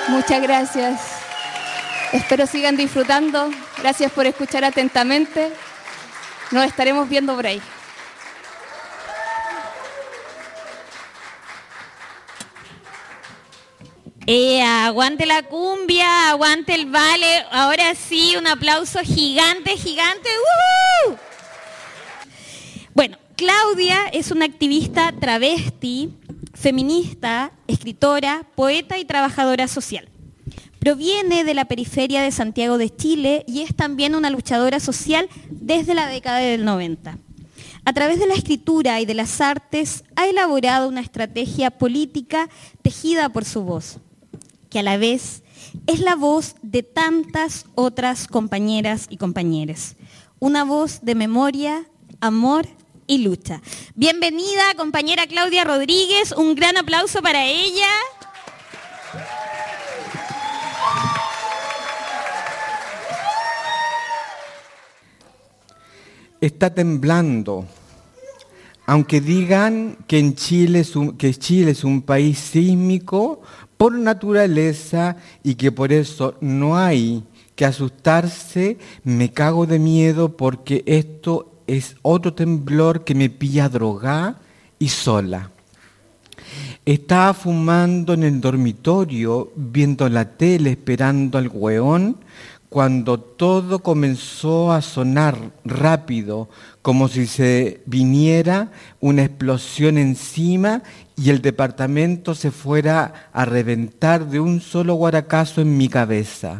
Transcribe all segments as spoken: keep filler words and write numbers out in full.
Muchas gracias. Espero sigan disfrutando. Gracias por escuchar atentamente. Nos estaremos viendo por ahí. Eh, aguante la cumbia, aguante el vale. Ahora sí, un aplauso gigante, gigante. ¡Uh! Bueno, Claudia es una activista travesti, feminista, escritora, poeta y trabajadora social. Proviene de la periferia de Santiago de Chile y es también una luchadora social desde la década del noventa. A través de la escritura y de las artes ha elaborado una estrategia política tejida por su voz, que a la vez es la voz de tantas otras compañeras y compañeros. Una voz de memoria, amor y lucha. Bienvenida, compañera Claudia Rodríguez. Un gran aplauso para ella. Está temblando. Aunque digan que, en Chile es un, que Chile es un país sísmico por naturaleza y que por eso no hay que asustarse, me cago de miedo porque esto es otro temblor que me pilla drogada y sola. Estaba fumando en el dormitorio, viendo la tele, esperando al hueón, cuando todo comenzó a sonar rápido, como si se viniera una explosión encima y el departamento se fuera a reventar de un solo guaracazo en mi cabeza.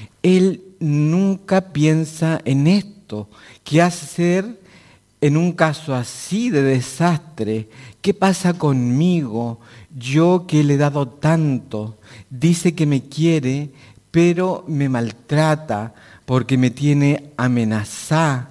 Él nunca piensa en esto. ¿Qué hacer en un caso así de desastre? ¿Qué pasa conmigo? Yo que le he dado tanto. Dice que me quiere, pero me maltrata porque me tiene amenazada,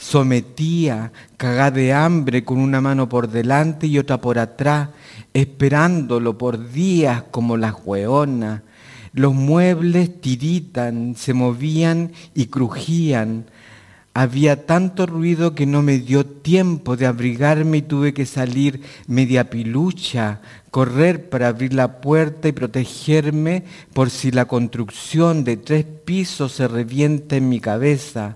sometida, cagada de hambre con una mano por delante y otra por atrás, esperándolo por días como las hueonas. Los muebles tiritan, se movían y crujían. Había tanto ruido que no me dio tiempo de abrigarme y tuve que salir media pilucha, correr para abrir la puerta y protegerme por si la construcción de tres pisos se revienta en mi cabeza.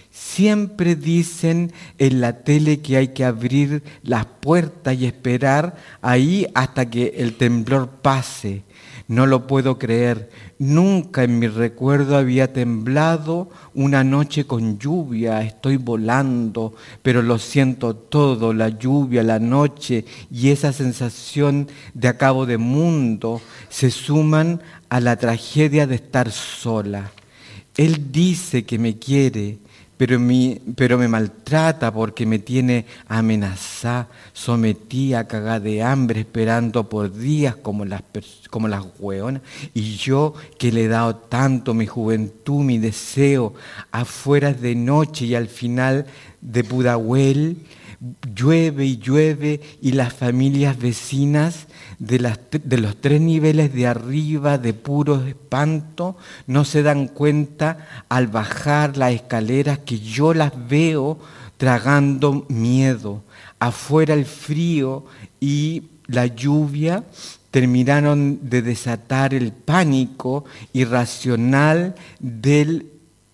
Siempre dicen en la tele que hay que abrir las puertas y esperar ahí hasta que el temblor pase. No lo puedo creer. Nunca en mi recuerdo había temblado una noche con lluvia. Estoy volando, pero lo siento todo, la lluvia, la noche y esa sensación de acabo de mundo se suman a la tragedia de estar sola. Él dice que me quiere, pero, mi, pero me maltrata porque me tiene amenazada, sometida, cagada de hambre, esperando por días como las, como las hueonas. Y yo que le he dado tanto, mi juventud, mi deseo, afuera de noche y al final de Pudahuel, llueve y llueve y las familias vecinas de, las, de los tres niveles de arriba de puro espanto no se dan cuenta al bajar las escaleras que yo las veo tragando miedo. Afuera el frío y la lluvia terminaron de desatar el pánico irracional del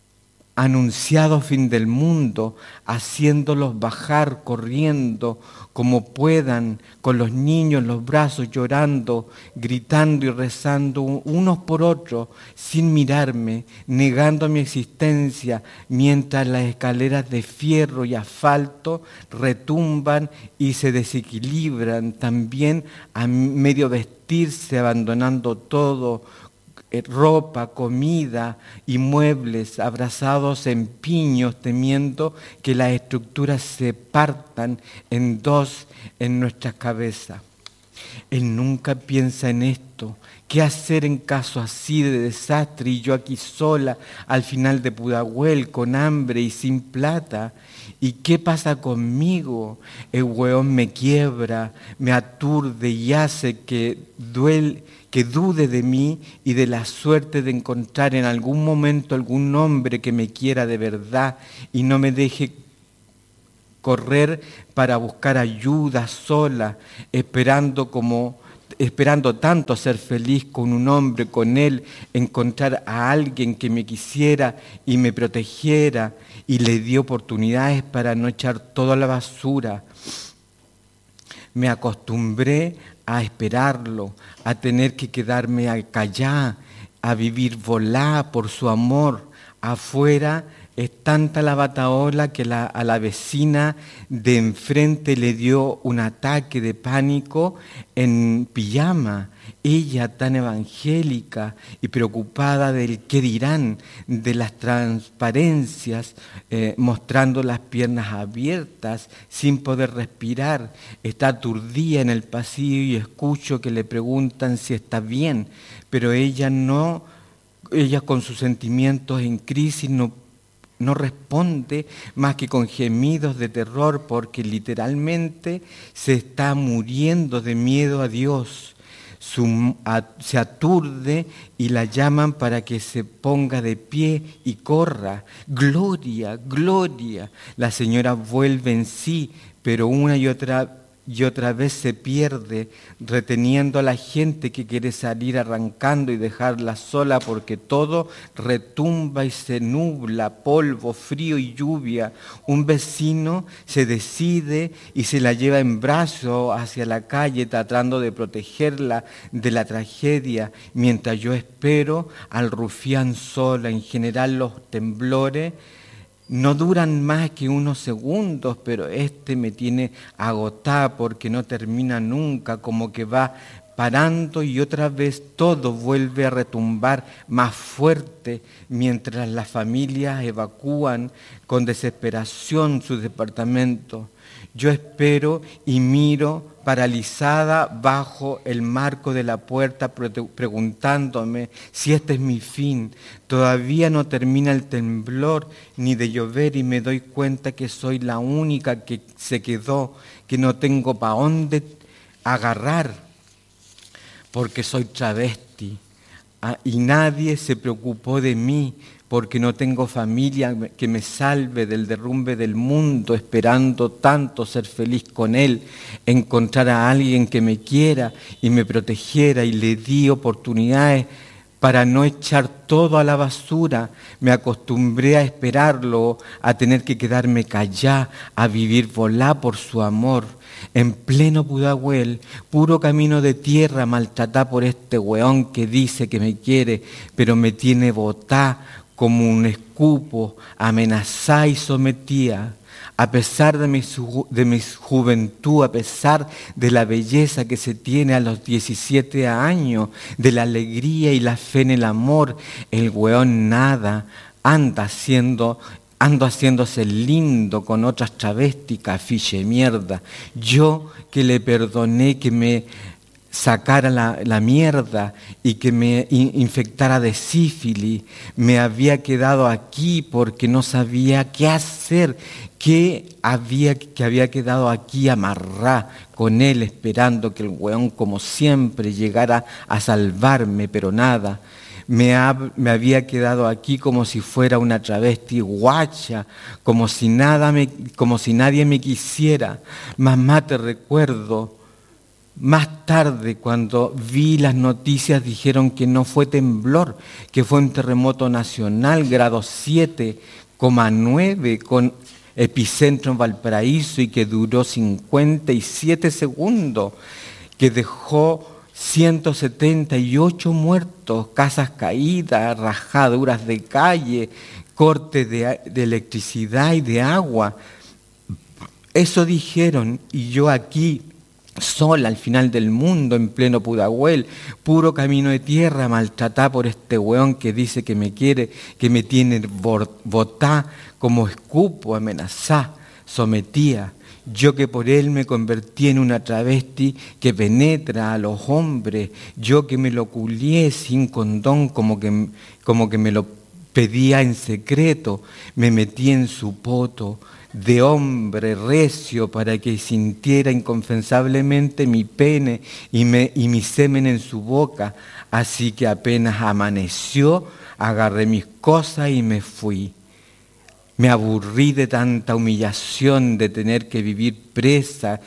anunciado fin del mundo, haciéndolos bajar corriendo como puedan, con los niños en los brazos llorando, gritando y rezando unos por otros, sin mirarme, negando mi existencia, mientras las escaleras de fierro y asfalto retumban y se desequilibran, también a medio vestirse, abandonando todo, ropa, comida y muebles abrazados en piños, temiendo que las estructuras se partan en dos en nuestras cabezas. Él nunca piensa en esto. ¿Qué hacer en caso así de desastre? Y yo aquí sola, al final de Pudahuel, con hambre y sin plata. ¿Y qué pasa conmigo? El hueón me quiebra, me aturde y hace que duele, que dude de mí y de la suerte de encontrar en algún momento algún hombre que me quiera de verdad y no me deje correr para buscar ayuda sola, esperando como esperando tanto ser feliz con un hombre, con él, encontrar a alguien que me quisiera y me protegiera, y le di oportunidades para no echar toda la basura. Me acostumbré a esperarlo, a tener que quedarme acá, a vivir volá por su amor. Afuera es tanta la bataola que la, a la vecina de enfrente le dio un ataque de pánico en pijama. Ella tan evangélica y preocupada del qué dirán, de las transparencias, eh, mostrando las piernas abiertas, sin poder respirar. Está aturdida en el pasillo y escucho que le preguntan si está bien, pero ella no, ella con sus sentimientos en crisis no No responde más que con gemidos de terror, porque literalmente se está muriendo de miedo a Dios. Su, a, se aturde y la llaman para que se ponga de pie y corra. Gloria, gloria. La señora vuelve en sí, pero una y otra y otra vez se pierde, reteniendo a la gente que quiere salir, arrancando y dejarla sola, porque todo retumba y se nubla, polvo, frío y lluvia. Un vecino se decide y se la lleva en brazos hacia la calle, tratando de protegerla de la tragedia, mientras yo espero al rufián sola. En general los temblores no duran más que unos segundos, pero este me tiene agotada porque no termina nunca, como que va parando y otra vez todo vuelve a retumbar más fuerte mientras las familias evacúan con desesperación sus departamentos. Yo espero y miro paralizada bajo el marco de la puerta, preguntándome si este es mi fin. Todavía no termina el temblor ni de llover y me doy cuenta que soy la única que se quedó, que no tengo para dónde agarrar, porque soy travesti. Ah, y nadie se preocupó de mí, porque no tengo familia que me salve del derrumbe del mundo, esperando tanto ser feliz con él, encontrar a alguien que me quiera y me protegiera, y le di oportunidades para no echar todo a la basura. Me acostumbré a esperarlo, a tener que quedarme callada, a vivir volá por su amor. En pleno Pudahuel, puro camino de tierra, maltratada por este weón que dice que me quiere, pero me tiene botá como un escupo, amenazada y sometida. A pesar de mi, de mi juventud, a pesar de la belleza que se tiene a los diecisiete años, de la alegría y la fe en el amor, el weón nada, anda haciendo, ando haciéndose lindo con otras travestis, cafiche mierda. Yo que le perdoné que me sacara la, la mierda y que me infectara de sífilis, me había quedado aquí porque no sabía qué hacer, que había, que había quedado aquí amarrada con él, esperando que el weón, como siempre, llegara a salvarme, pero nada. Me, ha, me había quedado aquí como si fuera una travesti guacha, como si, nada me, como si nadie me quisiera. Mamá, te recuerdo. Más tarde, cuando vi las noticias, dijeron que no fue temblor, que fue un terremoto nacional, grado siete coma nueve, con epicentro en Valparaíso y que duró cincuenta y siete segundos, que dejó ciento setenta y ocho muertos, casas caídas, rajaduras de calle, cortes de, de electricidad y de agua. Eso dijeron, y yo aquí, sola al final del mundo, en pleno Pudahuel, puro camino de tierra, maltratada por este weón que dice que me quiere, que me tiene botá como escupo, amenazá, sometía. Yo que por él me convertí en una travesti que penetra a los hombres, yo que me lo culié sin condón, como que, como que me lo pedía en secreto, me metí en su poto de hombre recio para que sintiera inconfesablemente mi pene y, me, y mi semen en su boca. Así que apenas amaneció, agarré mis cosas y me fui. Me aburrí de tanta humillación, de tener que vivir presa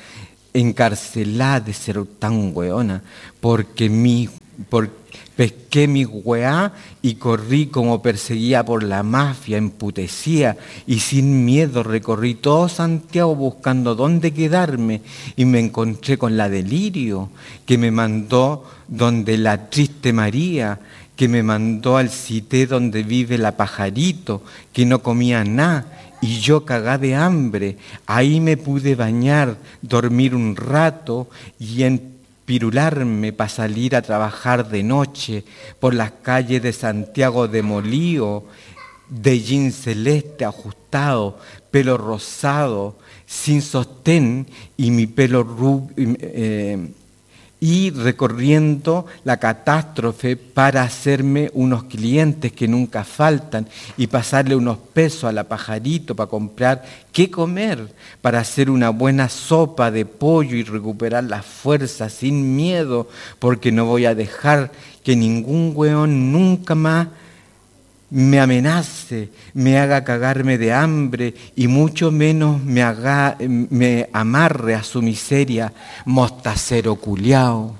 encarcelada de ser tan weona, porque mi, por, pesqué mi weá y corrí como perseguida por la mafia, emputecía y sin miedo recorrí todo Santiago buscando dónde quedarme y me encontré con la Delirio, que me mandó donde la triste María, que me mandó al cité donde vive la Pajarito, que no comía nada. Y yo cagá de hambre, ahí me pude bañar, dormir un rato y empirularme para salir a trabajar de noche por las calles de Santiago demolido, de jean celeste ajustado, pelo rosado, sin sostén y mi pelo rubio. Eh, y recorriendo la catástrofe para hacerme unos clientes que nunca faltan y pasarle unos pesos a la Pajarito para comprar qué comer, para hacer una buena sopa de pollo y recuperar las fuerzas sin miedo, porque no voy a dejar que ningún weón nunca más me amenace, me haga cagarme de hambre y mucho menos me, haga, me amarre a su miseria, mostacero culiao.